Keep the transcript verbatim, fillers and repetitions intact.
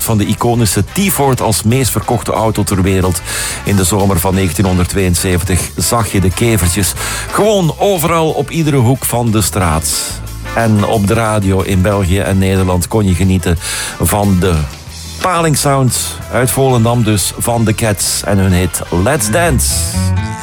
van de iconische T-Ford als meest verkochte auto ter wereld. In de zomer van negentienhonderdtweeënzeventig zag je de kevertjes gewoon overal op iedere hoek van de straat. En op de radio in België en Nederland kon je genieten van de palingsound uit Volendam, dus van The Cats en hun hit Let's Dance.